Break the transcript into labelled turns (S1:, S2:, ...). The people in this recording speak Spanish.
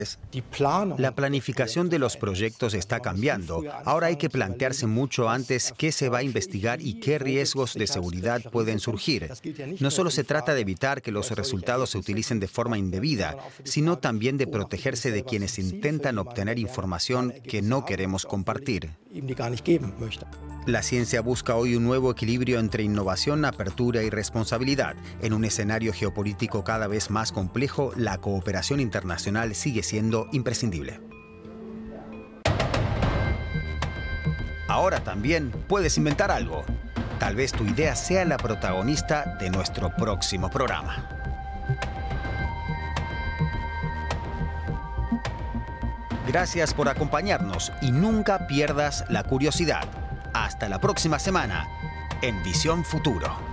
S1: La planificación de los proyectos está cambiando. Ahora hay que plantearse mucho antes qué se va a investigar y qué riesgos de seguridad pueden surgir. No solo se trata de evitar que los resultados se utilicen de forma indebida, sino también de protegerse de quienes intentan obtener información que no queremos compartir. La ciencia busca hoy un nuevo equilibrio entre innovación, apertura y responsabilidad. En un escenario geopolítico cada vez más complejo, la cooperación internacional sigue siendo imprescindible. Ahora también puedes inventar algo. Tal vez tu idea sea la protagonista de nuestro próximo programa. Gracias por acompañarnos y nunca pierdas la curiosidad. Hasta la próxima semana en Visión Futuro.